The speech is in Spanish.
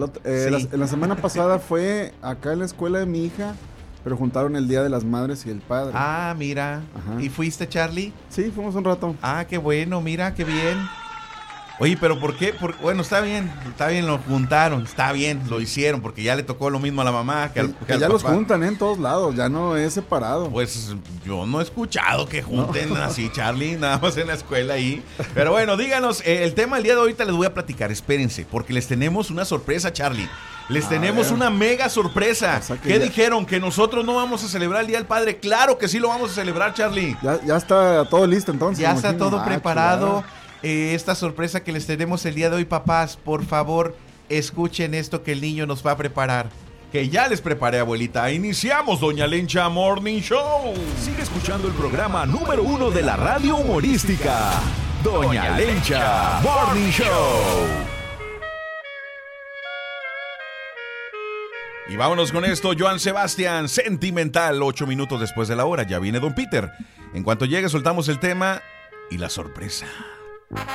En la semana pasada fue acá en la escuela de mi hija, pero juntaron el Día de las Madres y el Padre. Ah, mira. Ajá. ¿Y fuiste, Charlie? Sí, fuimos un rato. Ah, qué bueno, mira, qué bien. Oye, pero ¿por qué? Bueno, está bien, lo juntaron, está bien, lo hicieron, porque ya le tocó lo mismo a la mamá que Que al ya los papá. juntan en todos lados, ya no es separado. Pues yo no he escuchado que junten así, Charlie, nada más en la escuela ahí. Pero bueno, díganos, el tema del día de ahorita les voy a platicar, espérense, porque les tenemos una sorpresa, Charlie. Les tenemos una mega sorpresa. O sea que ¿Qué ya dijeron? ¿Que nosotros no vamos a celebrar el Día del Padre? Claro que sí lo vamos a celebrar, Charlie. Ya está todo listo entonces. Ya está imagino. todo preparado. Chulada. Esta sorpresa que les tenemos el día de hoy, papás, por favor, escuchen esto que el niño nos va a preparar. Que ya les preparé, abuelita. Iniciamos, Doña Lencha Morning Show. Sigue escuchando el programa número 1 de la radio humorística, Doña Lencha Morning Show. Y vámonos con esto, Joan Sebastián, Sentimental, 8 minutos después de la hora. Ya viene Don Peter. En cuanto llegue, soltamos el tema y la sorpresa.